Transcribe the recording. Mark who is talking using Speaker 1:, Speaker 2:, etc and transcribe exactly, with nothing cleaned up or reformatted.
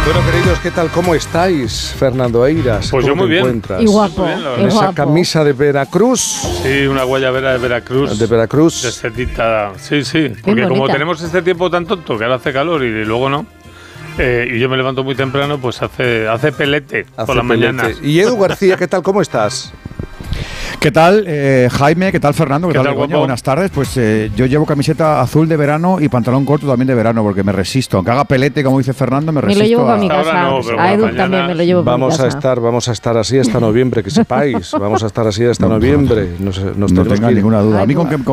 Speaker 1: Bueno, queridos, ¿qué tal? ¿Cómo estáis? Fernando Eiras.
Speaker 2: Pues yo muy bien.
Speaker 1: Encuentras?
Speaker 3: Y guapo.
Speaker 2: Muy bien, la
Speaker 3: y
Speaker 2: verdad.
Speaker 1: Esa
Speaker 3: guapo.
Speaker 1: camisa de Veracruz.
Speaker 2: Sí, una guayabera de Veracruz.
Speaker 1: De Veracruz.
Speaker 2: De setita. Sí, sí. Porque como
Speaker 3: bonita.
Speaker 2: tenemos este tiempo tan tonto, que ahora hace calor y luego no, eh, y yo me levanto muy temprano, pues hace, hace pelete
Speaker 1: Hace
Speaker 2: por las
Speaker 1: pelete.
Speaker 2: mañanas.
Speaker 1: Y Edu García, ¿qué tal? ¿Cómo estás?
Speaker 4: ¿Qué tal, eh, Jaime? ¿Qué tal, Fernando? ¿Qué,
Speaker 2: ¿Qué
Speaker 4: tal,
Speaker 2: tal,
Speaker 4: Begoña?
Speaker 2: guapo?
Speaker 4: Buenas tardes. Pues eh, yo llevo camiseta azul de verano y pantalón corto también de verano porque me resisto. Aunque haga pelete, como dice Fernando, me
Speaker 3: Me
Speaker 4: resisto.
Speaker 3: lo llevo para
Speaker 4: a-
Speaker 3: mi
Speaker 2: Ahora
Speaker 3: casa.
Speaker 2: no, pero
Speaker 3: a Edu
Speaker 2: mañana
Speaker 3: también me lo llevo para mi
Speaker 1: Vamos
Speaker 3: casa.
Speaker 1: a estar, vamos a estar así hasta noviembre, que sepáis. Vamos a estar así hasta
Speaker 4: No,
Speaker 1: noviembre. Nos, nos
Speaker 4: No
Speaker 1: tenemos
Speaker 4: tenga
Speaker 1: que ir.
Speaker 4: ninguna duda. A mí
Speaker 3: Ay,
Speaker 4: con que,